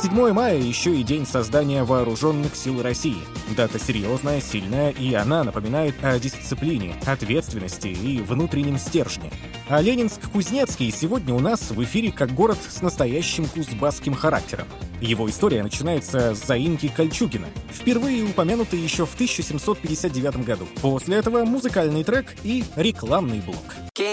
7 мая еще и день создания Вооруженных сил России. Дата серьезная, сильная, и она напоминает о дисциплине, ответственности и внутреннем стержне. А Ленинск-Кузнецкий сегодня у нас в эфире как город с настоящим кузбасским характером. Его история начинается с заимки Кольчугина, впервые упомянутой еще в 1759 году. После этого музыкальный трек и рекламный блок.